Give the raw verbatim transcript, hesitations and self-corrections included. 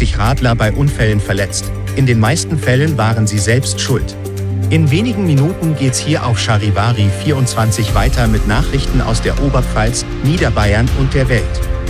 sich Radler bei Unfällen verletzt. In den meisten Fällen waren sie selbst schuld. In wenigen Minuten geht's hier auf Charivari vierundzwanzig weiter mit Nachrichten aus der Oberpfalz, Niederbayern und der Welt.